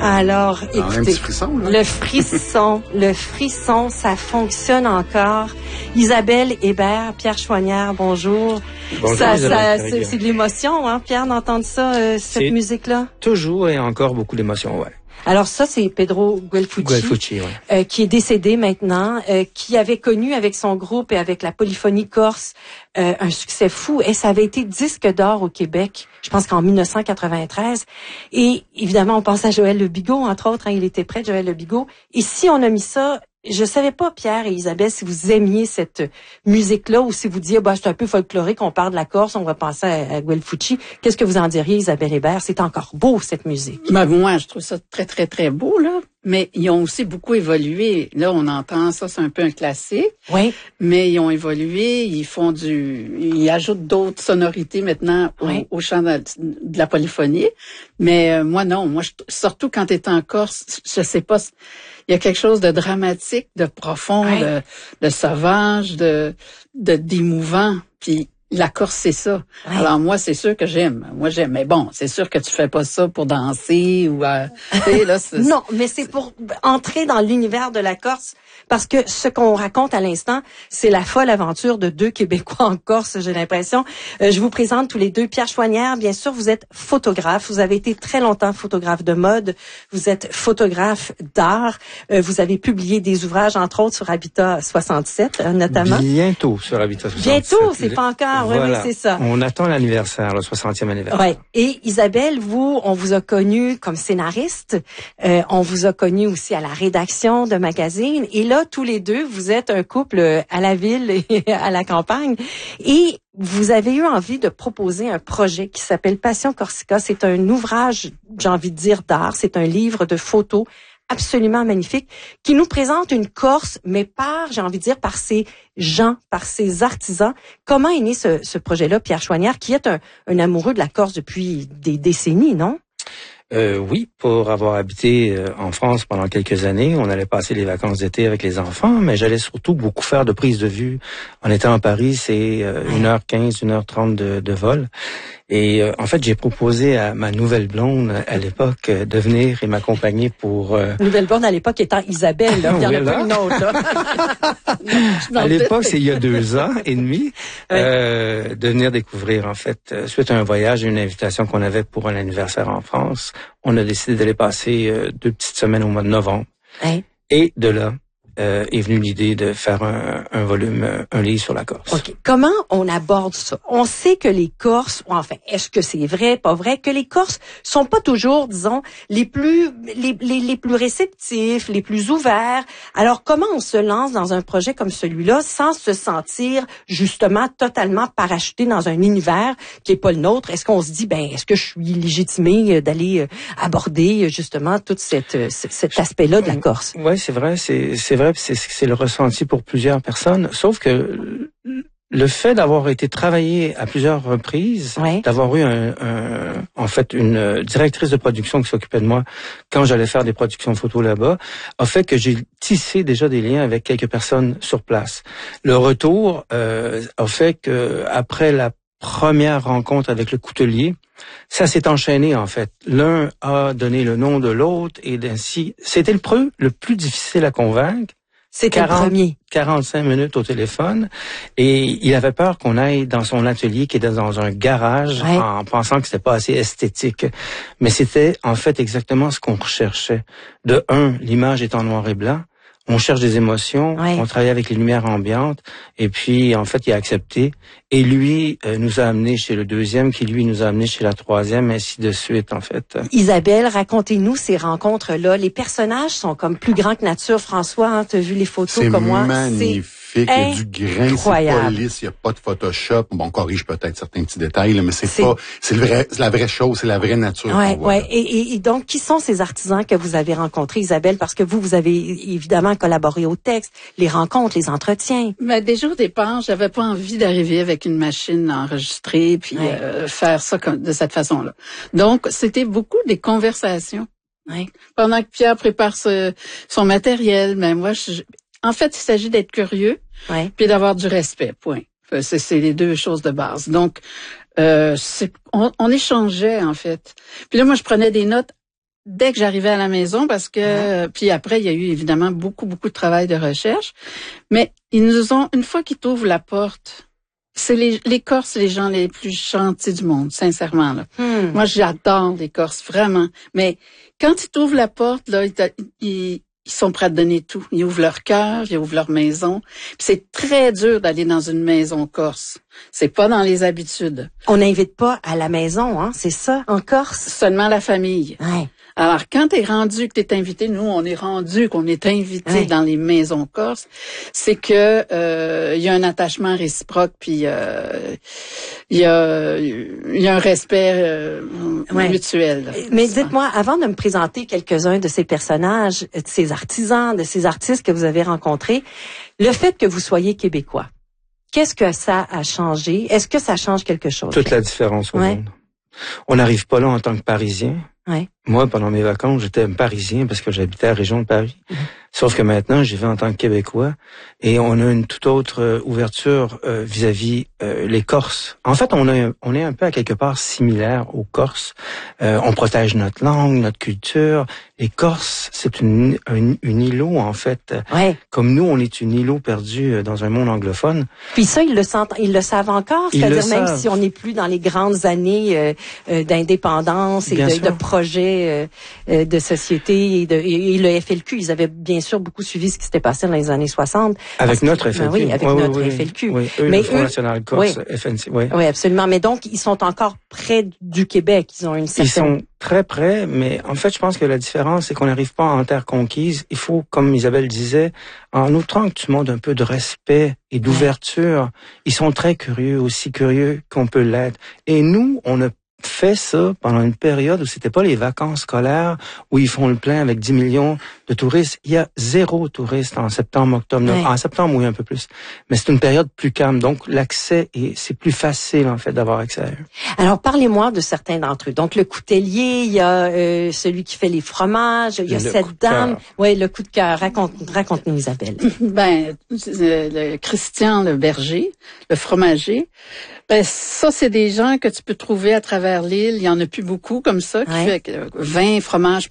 Alors, écoutez, un petit frisson, là. le frisson, ça fonctionne encore. Isabelle Hébert, Pierre Chouanière, bonjour. Bonjour, c'est de l'émotion, hein, Pierre, d'entendre ça, cette musique-là? Toujours et encore beaucoup d'émotion, ouais. Alors ça, c'est Pedro Guelfucci, ouais. Qui est décédé maintenant, qui avait connu avec son groupe et avec la polyphonie corse un succès fou. Et ça avait été disque d'or au Québec, je pense qu'en 1993. Et évidemment, on pense à Joël Le Bigot, entre autres, hein, il était près de Joël Le Bigot. Et si on a mis ça, je savais pas, Pierre et Isabelle, si vous aimiez cette musique-là ou si vous disiez, c'est un peu folklorique, on parle de la Corse, on va penser à Guelfucci. Qu'est-ce que vous en diriez, Isabelle Hébert? C'est encore beau, cette musique. Moi, je trouve ça très, très, très beau, là. Mais ils ont aussi beaucoup évolué. Là, on entend ça, c'est un peu un classique. Oui. Mais ils ont évolué, ils ajoutent d'autres sonorités maintenant au chant de la polyphonie. Mais moi, non. Moi, surtout quand tu es en Corse, je sais pas, il y a quelque chose de dramatique, de profond, de sauvage, d'émouvant. Puis la Corse, c'est ça. Ouais. Alors moi, c'est sûr que j'aime. Moi, j'aime. Mais bon, c'est sûr que tu fais pas ça pour danser ou... là, non, mais c'est pour entrer dans l'univers de la Corse. Parce que ce qu'on raconte à l'instant, c'est la folle aventure de deux Québécois en Corse, j'ai l'impression. Je vous présente tous les deux. Pierre Chouanière, bien sûr, vous êtes photographe. Vous avez été très longtemps photographe de mode. Vous êtes photographe d'art. Vous avez publié des ouvrages, entre autres, sur Habitat 67, notamment. Bientôt sur Habitat 67. Bientôt, c'est pas encore. Voilà. Oui, c'est ça. On attend l'anniversaire, le 60e anniversaire. Ouais. Et Isabelle, vous, on vous a connu comme scénariste. On vous a connu aussi à la rédaction de magazines. Et là, tous les deux, vous êtes un couple à la ville et à la campagne. Et vous avez eu envie de proposer un projet qui s'appelle Passion Corsica. C'est un ouvrage, j'ai envie de dire, d'art. C'est un livre de photos absolument magnifique qui nous présente une Corse, mais j'ai envie de dire, par ses gens, par ses artisans. Comment est né ce projet-là, Pierre Chouanière, qui est un amoureux de la Corse depuis des décennies, non? Oui, pour avoir habité en France pendant quelques années, on allait passer les vacances d'été avec les enfants, mais j'allais surtout beaucoup faire de prise de vue. En étant à Paris, c'est 1h15, 1h30 de vol. Et en fait, j'ai proposé à ma nouvelle blonde à l'époque de venir et m'accompagner pour... Nouvelle blonde à l'époque étant Isabelle, là. Il y en a pas une autre, là. À l'époque, c'est il y a 2 ans et demi, de venir découvrir, en fait, suite à un voyage et une invitation qu'on avait pour un anniversaire en France, on a décidé d'aller passer 2 petites semaines au mois de novembre. Et de là, est venue l'idée de faire un volume, un livre sur la Corse. OK. Comment on aborde ça? On sait que les Corses, enfin, est-ce que c'est vrai, pas vrai, que les Corses sont pas toujours, disons, les plus réceptifs, les plus ouverts. Alors, comment on se lance dans un projet comme celui-là sans se sentir, justement, totalement parachuté dans un univers qui est pas le nôtre? Est-ce qu'on se dit, est-ce que je suis légitimé d'aller aborder, justement, tout cet aspect-là de la Corse? Oui, c'est vrai, c'est vrai. C'est le ressenti pour plusieurs personnes, sauf que le fait d'avoir été travaillé à plusieurs reprises, d'avoir eu en fait une directrice de production qui s'occupait de moi quand j'allais faire des productions photo là-bas, a fait que j'ai tissé déjà des liens avec quelques personnes sur place. Le retour a fait que après la première rencontre avec le coutelier, ça s'est enchaîné en fait. L'un a donné le nom de l'autre et ainsi. C'était le plus difficile à convaincre. C'était le premier. 45 minutes au téléphone et il avait peur qu'on aille dans son atelier qui était dans un garage en pensant que c'était pas assez esthétique. Mais c'était en fait exactement ce qu'on recherchait. De l'image est en noir et blanc. On cherche des émotions, on travaille avec les lumières ambiantes, et puis en fait il a accepté. Et lui nous a amené chez le deuxième, qui lui nous a amené chez la troisième, ainsi de suite en fait. Isabelle, racontez-nous ces rencontres-là. Les personnages sont comme plus grands que nature. François, hein, t'as vu les photos comme moi. C'est magnifique. Il y a du grain, incroyable. C'est pas lisse, il n'y a pas de Photoshop. Bon, on corrige peut-être certains petits détails, là, mais c'est la vraie chose, c'est la vraie nature. Et donc, qui sont ces artisans que vous avez rencontrés, Isabelle? Parce que vous avez évidemment collaboré au texte, les rencontres, les entretiens. Déjà au départ, j'avais pas envie d'arriver avec une machine enregistrée puis faire ça de cette façon-là. Donc, c'était beaucoup des conversations. Pendant que Pierre prépare son matériel, moi, en fait, il s'agit d'être curieux puis d'avoir du respect, point. C'est les deux choses de base. Donc, on échangeait, en fait. Puis là, moi, je prenais des notes dès que j'arrivais à la maison parce que puis après il y a eu évidemment beaucoup de travail de recherche, mais ils nous ont une fois qu'ils t'ouvrent la porte, c'est les Corses, les gens les plus gentils du monde, sincèrement là. Moi j'adore les Corses vraiment, mais quand ils t'ouvrent la porte là, ils sont prêts à te donner tout. Ils ouvrent leur cœur, ils ouvrent leur maison. Puis c'est très dur d'aller dans une maison corse. C'est pas dans les habitudes. On n'invite pas à la maison, hein, c'est ça, en Corse? Seulement la famille. Ouais. Alors, quand t'es rendu que t'es invité, nous, on est rendu qu'on est invité dans les maisons corses, c'est que y a un attachement réciproque, puis il y a un respect mutuel. Là. Mais dites-moi, avant de me présenter quelques-uns de ces personnages, de ces artisans, de ces artistes que vous avez rencontrés, le fait que vous soyez québécois, qu'est-ce que ça a changé? Est-ce que ça change quelque chose? Toute la différence au monde. On n'arrive pas là en tant que Parisien. Ouais. Moi, pendant mes vacances, j'étais un Parisien parce que j'habitais à la région de Paris. Sauf que maintenant, j'y vais en tant que Québécois et on a une toute autre ouverture vis-à-vis les Corses. En fait, on est un peu à quelque part similaire aux Corses. On protège notre langue, notre culture. Les Corses, c'est une îlot, en fait. Ouais. Comme nous, on est une îlot perdu dans un monde anglophone. Puis ça, ils le savent encore. C'est-à-dire même si on n'est plus dans les grandes années d'indépendance et de projets de société et le FLQ, ils avaient bien sûr beaucoup suivi ce qui s'était passé dans les années 60. Avec notre FLQ. Oui, avec notre FLQ. Oui, mais le Front National Corse, FNC, oui. Oui, absolument. Mais donc, ils sont encore près du Québec. Ils ont une certaine... Ils sont très près, mais en fait, je pense que la différence, c'est qu'on n'arrive pas en terre conquise. Il faut, comme Isabelle disait, en outrant que tu montres un peu de respect et d'ouverture, ils sont très curieux, aussi curieux qu'on peut l'être. Et nous, on a fait ça pendant une période où c'était pas les vacances scolaires, où ils font le plein avec 10 millions de touristes. Il y a 0 touristes en septembre, octobre, novembre. En septembre, oui, un peu plus. Mais c'est une période plus calme. Donc, l'accès c'est plus facile, en fait, d'avoir accès à eux. Alors, parlez-moi de certains d'entre eux. Donc, le coutelier, il y a celui qui fait les fromages, il y a cette dame. Oui, le coup de cœur. Raconte-nous, Isabelle. Le Christian, le berger, le fromager. Ça, c'est des gens que tu peux trouver à travers l'île. Il y en a plus beaucoup comme ça, qui fait 20 fromages